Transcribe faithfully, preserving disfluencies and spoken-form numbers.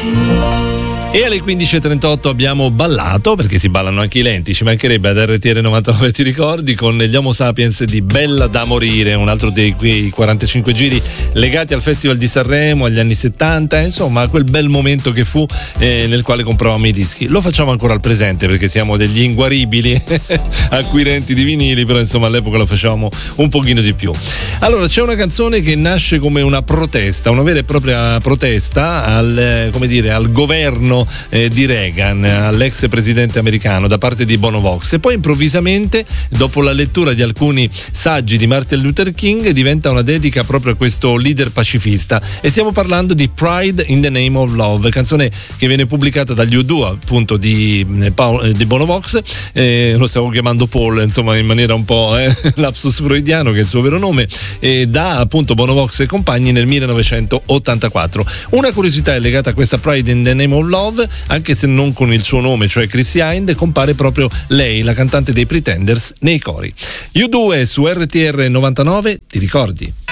E alle quindici e trentotto abbiamo ballato, perché si ballano anche i lenti, ci mancherebbe, ad R T L novantanove ti ricordi, con gli Homo Sapiens di Bella da morire, un altro dei quei quarantacinque giri legati al Festival di Sanremo, agli anni settanta, insomma a quel bel momento che fu eh, nel quale compravamo i dischi. Lo facciamo ancora al presente perché siamo degli inguaribili acquirenti di vinili, però insomma all'epoca lo facevamo un pochino di più. Allora c'è una canzone che nasce come una protesta, una vera e propria protesta al, come dire, al governo Eh, di Reagan, all'ex presidente americano, da parte di Bono Vox, e poi improvvisamente dopo la lettura di alcuni saggi di Martin Luther King diventa una dedica proprio a questo leader pacifista, e stiamo parlando di Pride in the Name of Love, canzone che viene pubblicata dagli U due appunto di, di Bono Vox, eh, lo stavo chiamando Paul insomma in maniera un po' eh, lapsus freudiano, che è il suo vero nome, eh, da appunto Bono Vox e compagni nel millenovecentottantaquattro. Una curiosità è legata a questa Pride in the Name of Love, anche se non con il suo nome, cioè Chrissy Hynde, compare proprio lei, la cantante dei Pretenders, nei cori. U due su R T R novantanove, ti ricordi?